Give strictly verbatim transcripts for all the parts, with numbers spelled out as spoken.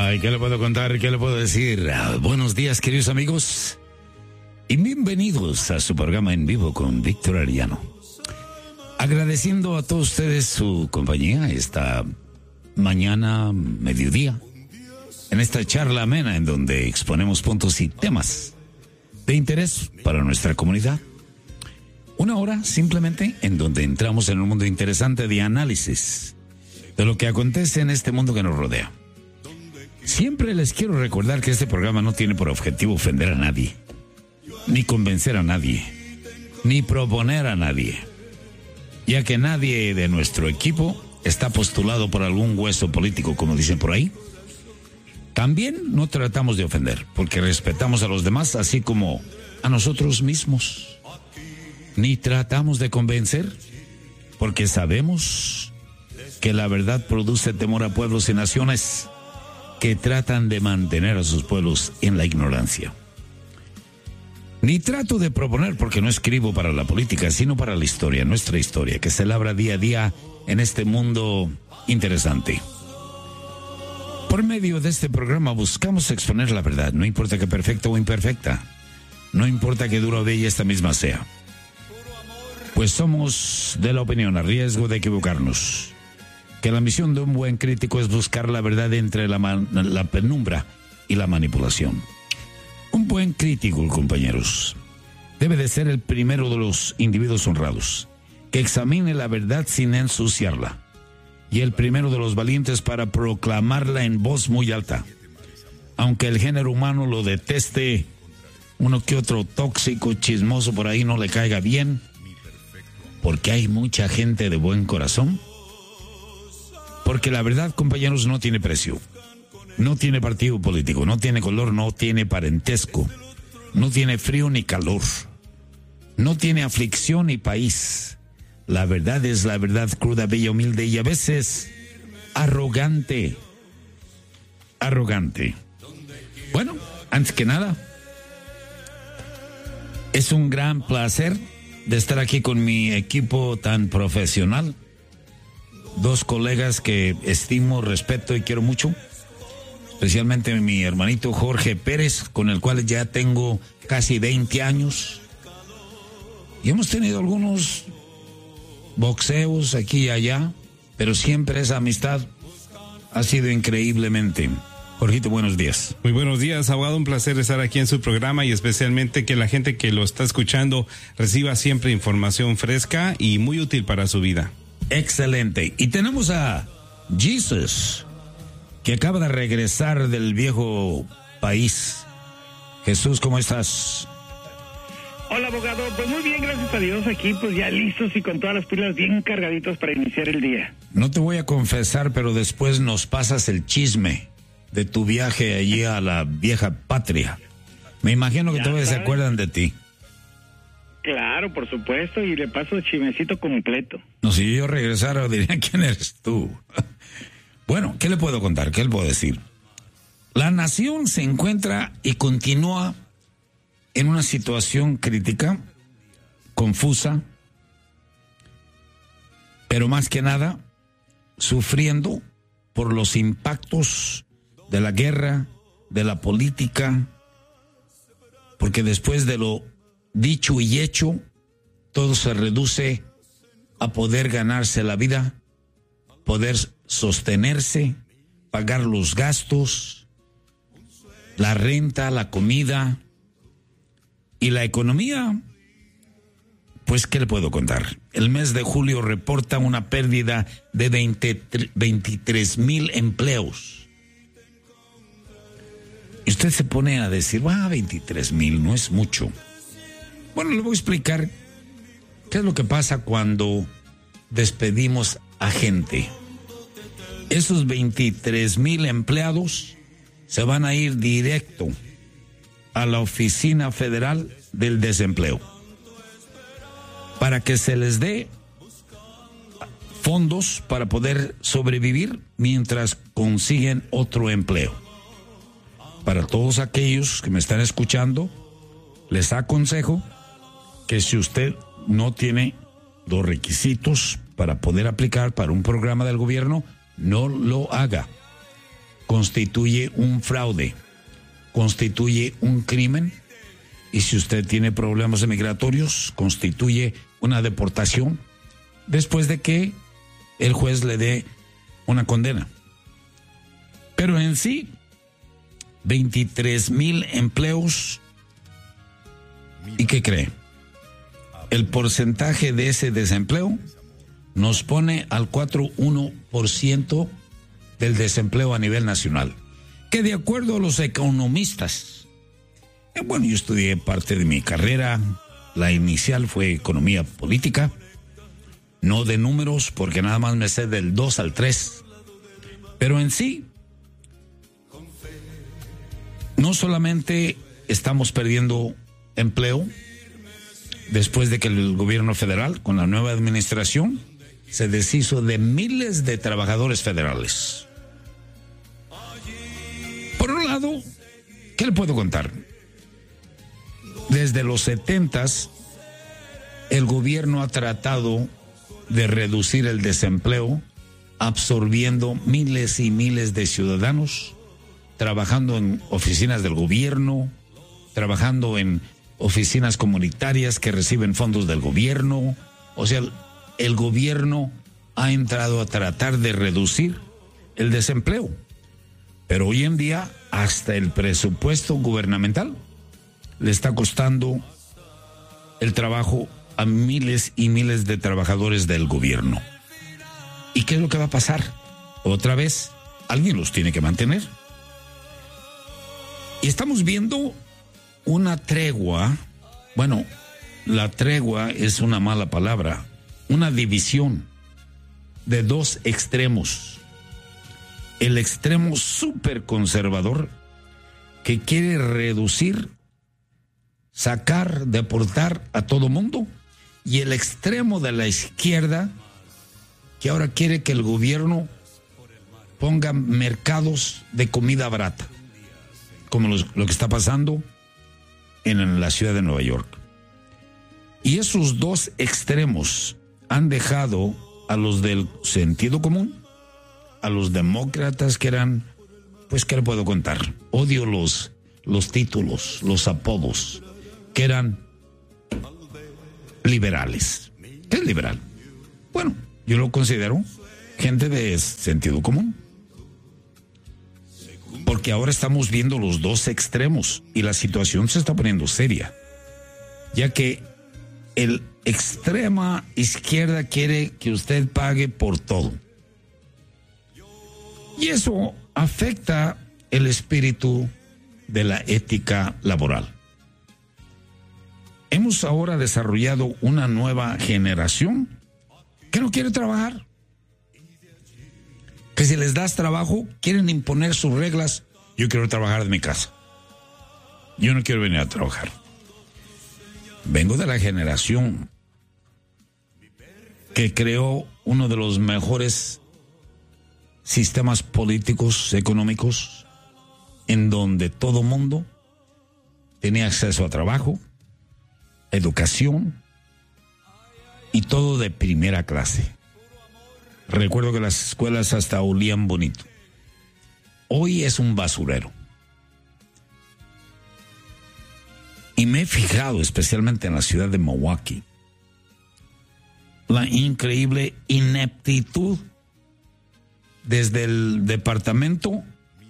Ay, ¿qué le puedo contar? ¿Qué le puedo decir? Ah, buenos días, queridos amigos. Y bienvenidos a su programa en vivo con Víctor Arellano. Agradeciendo a todos ustedes su compañía esta mañana, mediodía, en esta charla amena en donde exponemos puntos y temas de interés para nuestra comunidad. Una hora simplemente en donde entramos en un mundo interesante de análisis de lo que acontece en este mundo que nos rodea. Siempre les quiero recordar que este programa no tiene por objetivo ofender a nadie, ni convencer a nadie, ni proponer a nadie, ya que nadie de nuestro equipo está postulado por algún hueso político, como dicen por ahí. También no tratamos de ofender, porque respetamos a los demás, así como a nosotros mismos. Ni tratamos de convencer, porque sabemos que la verdad produce temor a pueblos y naciones que tratan de mantener a sus pueblos en la ignorancia. Ni trato de proponer, porque no escribo para la política, sino para la historia, nuestra historia, que se labra día a día en este mundo interesante. Por medio de este programa buscamos exponer la verdad, no importa que perfecta o imperfecta, no importa que dura o bella esta misma sea. Pues somos de la opinión, a riesgo de equivocarnos, que la misión de un buen crítico es buscar la verdad entre la, man, la penumbra y la manipulación. Un buen crítico, compañeros, debe de ser el primero de los individuos honrados, que examine la verdad sin ensuciarla, y el primero de los valientes para proclamarla en voz muy alta. Aunque el género humano lo deteste, uno que otro tóxico, chismoso por ahí no le caiga bien, porque hay mucha gente de buen corazón. Porque la verdad, compañeros, no tiene precio, no tiene partido político, no tiene color, no tiene parentesco, no tiene frío ni calor, no tiene aflicción ni país. La verdad es la verdad cruda, bella, humilde y a veces arrogante. Arrogante. Bueno, antes que nada, es un gran placer de estar aquí con mi equipo tan profesional. Dos colegas que estimo, respeto y quiero mucho, especialmente mi hermanito Jorge Pérez, con el cual ya tengo casi veinte años. Y hemos tenido algunos boxeos aquí y allá, pero siempre esa amistad ha sido increíblemente. Jorgito, buenos días. Muy buenos días, abogado. Un placer estar aquí en su programa y especialmente que la gente que lo está escuchando reciba siempre información fresca y muy útil para su vida. Excelente. Y tenemos a Jesus, que acaba de regresar del viejo país. Jesús, ¿cómo estás? Hola, abogado. Pues muy bien, gracias a Dios. Aquí pues ya listos y con todas las pilas bien cargaditos para iniciar el día. No te voy a confesar, pero después nos pasas el chisme de tu viaje allí a la vieja patria. Me imagino que todavía se acuerdan de ti. Claro, por supuesto, y le paso el chismecito completo. No, si yo regresara diría, ¿quién eres tú? Bueno, ¿qué le puedo contar? ¿Qué le puedo decir? La nación se encuentra y continúa en una situación crítica, confusa, pero más que nada, sufriendo por los impactos de la guerra, de la política, porque después de lo dicho y hecho, todo se reduce a poder ganarse la vida, poder sostenerse, pagar los gastos, la renta, la comida y la economía. Pues, ¿qué le puedo contar? El mes de julio reporta una pérdida de veintitrés mil empleos. Y usted se pone a decir, ah, veintitrés mil no es mucho. Bueno, le voy a explicar qué es lo que pasa cuando despedimos a gente. Esos veintitrés mil empleados se van a ir directo a la Oficina Federal del Desempleo para que se les dé fondos para poder sobrevivir mientras consiguen otro empleo. Para todos aquellos que me están escuchando, les aconsejo que si usted no tiene los requisitos para poder aplicar para un programa del gobierno, no lo haga. constituye un fraude, constituye un crimen, y si usted tiene problemas migratorios, constituye una deportación después de que el juez le dé una condena. Pero en sí, veintitrés mil empleos. ¿Y qué cree? El porcentaje de ese desempleo nos pone al cuatro punto uno por ciento del desempleo a nivel nacional, que de acuerdo a los economistas, eh, bueno, yo estudié parte de mi carrera, la inicial fue economía política, no de números, porque nada más me sé del dos al tres, pero en sí, no solamente estamos perdiendo empleo, después de que el gobierno federal, con la nueva administración, se deshizo de miles de trabajadores federales. Por un lado, ¿qué le puedo contar? Desde los setentas, el gobierno ha tratado de reducir el desempleo, absorbiendo miles y miles de ciudadanos, trabajando en oficinas del gobierno, trabajando en oficinas comunitarias que reciben fondos del gobierno. O sea, el, el gobierno ha entrado a tratar de reducir el desempleo. Pero hoy en día, hasta el presupuesto gubernamental le está costando el trabajo a miles y miles de trabajadores del gobierno. ¿Y qué es lo que va a pasar? Otra vez, alguien los tiene que mantener. Y estamos viendo una tregua, bueno, la tregua es una mala palabra, una división de dos extremos. El extremo súper conservador que quiere reducir, sacar, deportar a todo mundo, y el extremo de la izquierda que ahora quiere que el gobierno ponga mercados de comida barata, como los, lo que está pasando en la ciudad de Nueva York. Y esos dos extremos han dejado a los del sentido común, a los demócratas que eran, pues, ¿qué le puedo contar? Odio los, los títulos, los apodos, que eran liberales. ¿Qué es liberal? Bueno, yo lo considero gente de sentido común. Porque ahora estamos viendo los dos extremos y la situación se está poniendo seria, ya que el extrema izquierda quiere que usted pague por todo. Y eso afecta el espíritu de la ética laboral. Hemos ahora desarrollado una nueva generación que no quiere trabajar. Que si les das trabajo, quieren imponer sus reglas. Yo quiero trabajar de mi casa. Yo no quiero venir a trabajar. Vengo de la generación que creó uno de los mejores sistemas políticos, económicos, en donde todo mundo tenía acceso a trabajo, educación y todo de primera clase. Recuerdo que las escuelas hasta olían bonito. Hoy es un basurero. Y me he fijado especialmente en la ciudad de Milwaukee la increíble ineptitud desde el departamento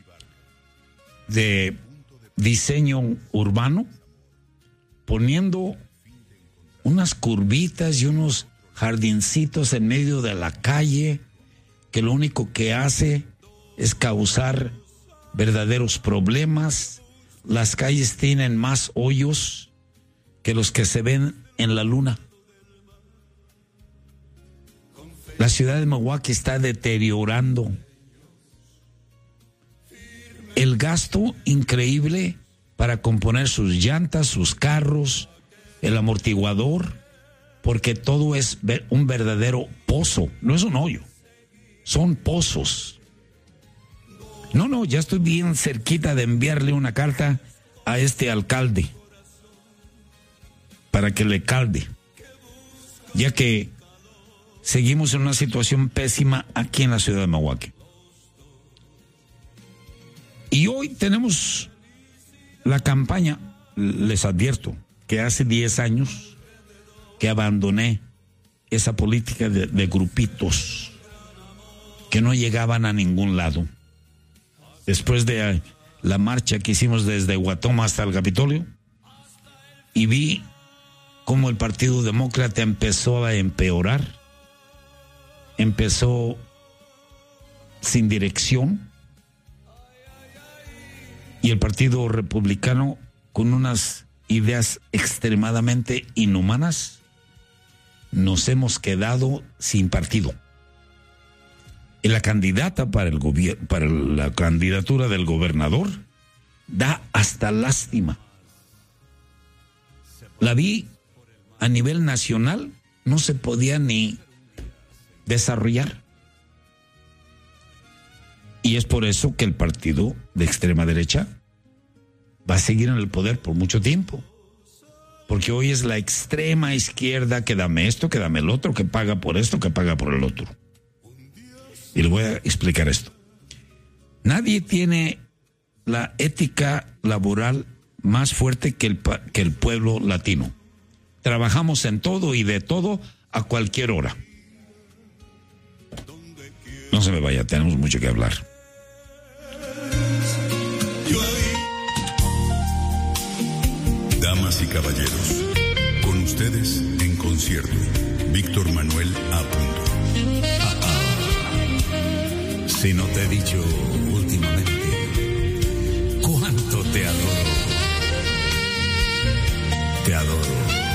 de diseño urbano, poniendo unas curvitas y unos jardincitos en medio de la calle que lo único que hace es causar verdaderos problemas. Las calles tienen más hoyos que los que se ven en la luna. La ciudad de Milwaukee está deteriorando. El gasto increíble para componer sus llantas, sus carros, el amortiguador, porque todo es un verdadero pozo, no es un hoyo, son pozos. No, no, ya estoy bien cerquita de enviarle una carta a este alcalde para que le calde, ya que seguimos en una situación pésima aquí en la ciudad de Milwaukee. hoy tenemos la campaña. Les advierto que hace diez años que abandoné esa política de, de grupitos que no llegaban a ningún lado. Después de la marcha que hicimos desde Guatoma hasta el Capitolio, y vi cómo el Partido Demócrata empezó a empeorar, empezó sin dirección, y el Partido Republicano con unas ideas extremadamente inhumanas, nos hemos quedado sin partido. Y la candidata para el gobierno, para la candidatura del gobernador, da hasta lástima. La vi a nivel nacional, no se podía ni desarrollar. Y es por eso que el partido de extrema derecha va a seguir en el poder por mucho tiempo. Porque hoy es la extrema izquierda que dame esto, que dame el otro, que paga por esto, que paga por el otro. Y le voy a explicar esto. Nadie tiene la ética laboral más fuerte que el, que el pueblo latino. Trabajamos en todo y de todo a cualquier hora. No se me vaya, tenemos mucho que hablar. Damas y caballeros, con ustedes en concierto, Víctor Manuel A. Ah, ah. Si no te he dicho últimamente cuánto te adoro. Te adoro.